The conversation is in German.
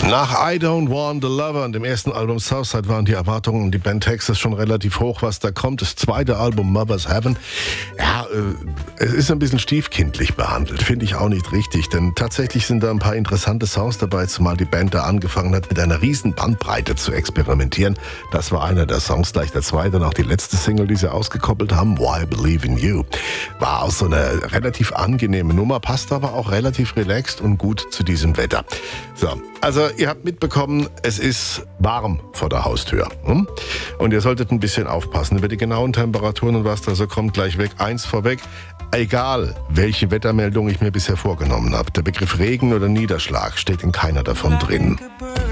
Nach I Don't Want the Lover und dem ersten Album Southside waren die Erwartungen an die Band Texas schon relativ hoch, was da kommt. Das zweite Album Mother's Heaven, es ist ein bisschen stiefkindlich behandelt, finde ich auch nicht richtig, denn tatsächlich sind da ein paar interessante Songs dabei, zumal die Band da angefangen hat, mit einer riesen Bandbreite zu experimentieren. Das war einer der Songs, gleich der zweite und auch die letzte Single, die sie ausgekoppelt haben, Why Believe in You. War auch so eine relativ angenehme Nummer, passt aber auch relativ relaxed und gut zu diesem Wetter. So, also ihr habt mitbekommen, es ist warm vor der Haustür. Und ihr solltet ein bisschen aufpassen über die genauen Temperaturen und was da so kommt, gleich weg. Eins vorweg, egal welche Wettermeldung ich mir bisher vorgenommen habe, der Begriff Regen oder Niederschlag steht in keiner davon drin.